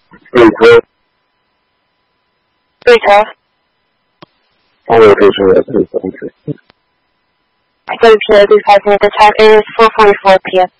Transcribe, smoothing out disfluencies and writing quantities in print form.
312. 312. On location at 373. 7 p.m. 5 minutes. The time is 4:44 p.m.